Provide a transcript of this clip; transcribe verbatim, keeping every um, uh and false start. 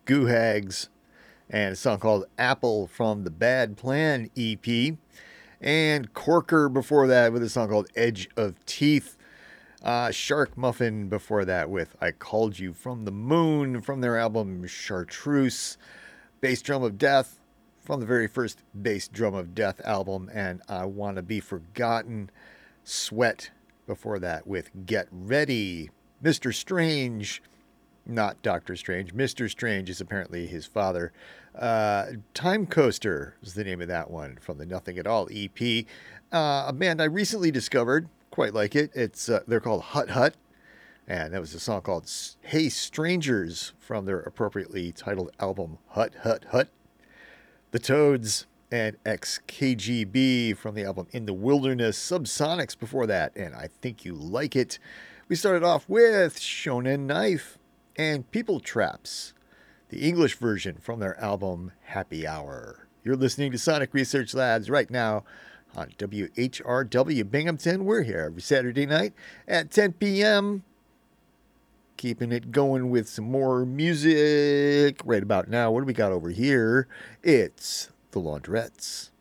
Goo Hags, and a song called Apple from the Bad Plan E P. And Corker before that with a song called Edge of Teeth. Uh, Shark Muffin before that with I Called You from the Moon from their album Chartreuse. Bass Drum of Death from the very first Bass Drum of Death album, and I Wanna Be Forgotten. Sweat before that with Get Ready. Mister Strange, not Doctor Strange. Mister Strange is apparently his father. Uh, Time Coaster is the name of that one from the Nothing at All E P. Uh, a band I recently discovered, quite like it. It's uh, they're called Hut Hut, and that was a song called Hey Strangers from their appropriately titled album Hut Hut Hut. The Toads and X K G B from the album In the Wilderness. Subsonics before that, and I Think You Like It. We started off with Shonen Knife and People Traps, the English version from their album Happy Hour. You're listening to Sonic Research Labs right now on W H R W Binghamton. We're here every Saturday night at ten p.m. Keeping it going with some more music right about now. What do we got over here? It's the Laundrettes.